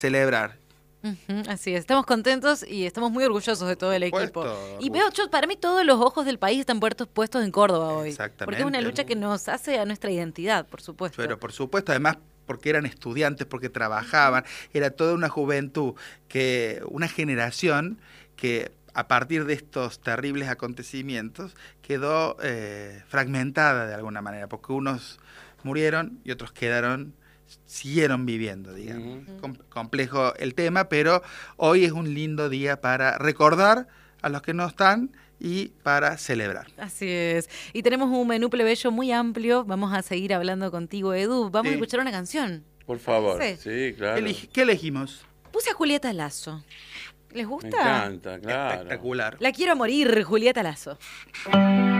celebrar. Así es, estamos contentos y estamos muy orgullosos de todo el equipo. Y Orgullo. para mí todos los ojos del país están puestos en Córdoba hoy. Exactamente. Porque es una lucha que nos hace a nuestra identidad, por supuesto. Pero por supuesto, además porque eran estudiantes, porque trabajaban, era toda una juventud, una generación que a partir de estos terribles acontecimientos quedó fragmentada de alguna manera, porque unos murieron y otros siguieron viviendo, digamos. Complejo el tema, pero hoy es un lindo día para recordar a los que no están y para celebrar. Así es. Y tenemos un menú plebeyo muy amplio. Vamos a seguir hablando contigo, Edu. Vamos a escuchar una canción. Por favor. Sí, claro. ¿Qué elegimos? Puse a Julieta Lazo. ¿Les gusta? Me encanta, claro. Espectacular. La quiero a morir, Julieta Lazo.